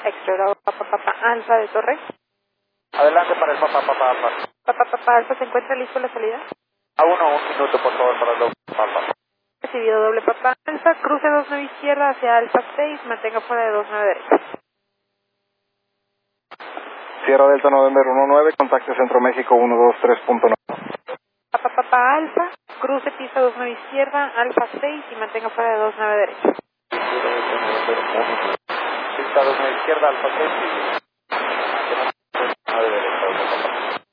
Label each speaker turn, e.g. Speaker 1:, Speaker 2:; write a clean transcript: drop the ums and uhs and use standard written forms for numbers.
Speaker 1: Extra Papa Alfa de Torre.
Speaker 2: Adelante para el Papa Alfa.
Speaker 1: Papa Alfa, ¿se encuentra listo la salida?
Speaker 2: A un minuto, por favor, para el doble Papa.
Speaker 1: Recibido doble Papa Alfa, cruce 29 izquierda hacia Alfa 6, mantenga fuera de 29 derecha.
Speaker 3: Sierra Delta November 19, contacte Centro México 123.9.
Speaker 1: Papa Alfa, cruce pista 29 izquierda, Alfa 6 y mantenga fuera de 29 derecha.
Speaker 2: Pista 29 izquierda, Alfa 6 y...